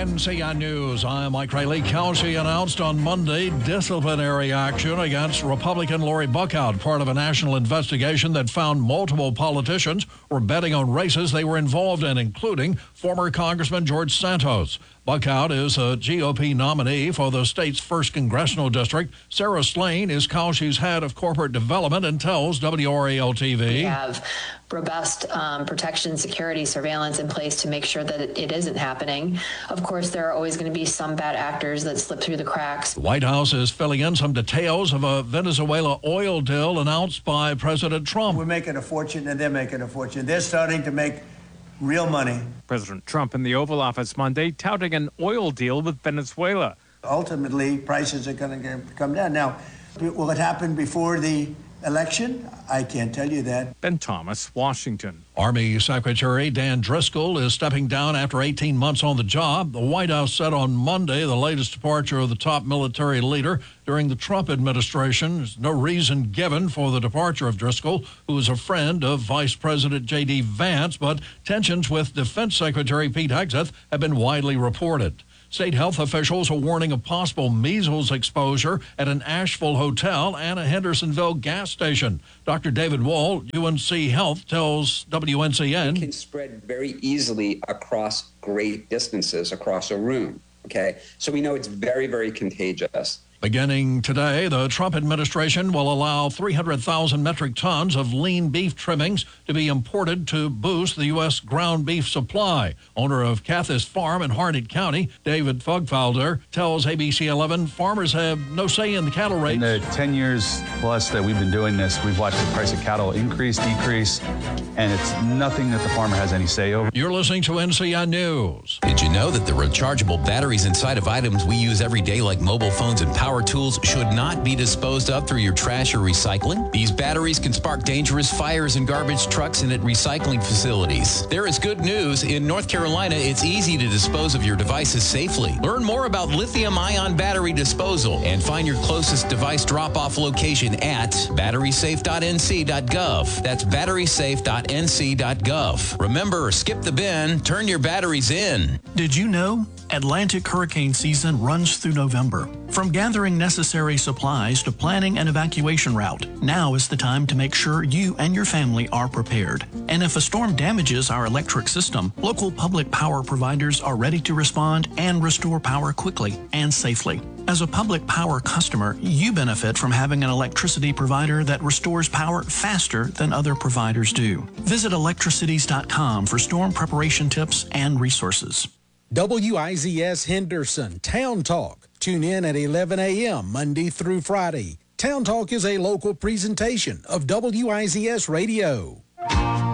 NCI News, I'm Mike Riley. Kalshi announced on Monday disciplinary action against Republican Lori Buckhout, part of a national investigation that found multiple politicians were betting on races they were involved in, including former Congressman George Santos. Buckhout is a GOP nominee for the state's 1st congressional district. Sarah Slane is Kalshi's head of corporate development and tells WRAL-TV. We have robust protection, security, surveillance in place to make sure that it isn't happening. Of course, there are always going to be some bad actors that slip through the cracks. The White House is filling in some details of a Venezuela oil deal announced by President Trump. We're making a fortune and they're making a fortune. They're starting to make real money. President Trump in the Oval Office Monday touting an oil deal with Venezuela. Ultimately, prices are going to come down. Now, will it happen before the election? I can't tell you that. Ben Thomas, Washington. Army Secretary Dan Driscoll is stepping down after 18 months on the job. The White House said on Monday the latest departure of the top military leader during the Trump administration. There's no reason given for the departure of Driscoll, who is a friend of Vice President J.D. Vance, but tensions with Defense Secretary Pete Hegseth have been widely reported. State health officials are warning of possible measles exposure at an Asheville hotel and a Hendersonville gas station. Dr. David Wall, UNC Health, tells WNCN. It can spread very easily across great distances across a room, okay? So we know it's very, very contagious. Beginning today, the Trump administration will allow 300,000 metric tons of lean beef trimmings to be imported to boost the U.S. ground beef supply. Owner of Cathis Farm in Harnett County, David Fugfelder, tells ABC 11 farmers have no say in the cattle rates. In the 10 years plus that we've been doing this, we've watched the price of cattle increase, decrease, and it's nothing that the farmer has any say over. You're listening to NCI News. Did you know that the rechargeable batteries inside of items we use every day, like mobile phones and power tools, should not be disposed of through your trash or recycling? These batteries can spark dangerous fires in garbage trucks and at recycling facilities. There is good news. In North Carolina, it's easy to dispose of your devices safely. Learn more about lithium-ion battery disposal and find your closest device drop-off location at batterysafe.nc.gov. That's batterysafe.nc.gov. Remember, skip the bin, turn your batteries in. Did you know Atlantic hurricane season runs through November? From gathering necessary supplies to planning an evacuation route, now is the time to make sure you and your family are prepared. And if a storm damages our electric system, local public power providers are ready to respond and restore power quickly and safely. As a public power customer, you benefit from having an electricity provider that restores power faster than other providers do. Visit electricities.com for storm preparation tips and resources. WIZS Henderson Town Talk. Tune in at 11 a.m. Monday through Friday. Town Talk is a local presentation of WIZS Radio.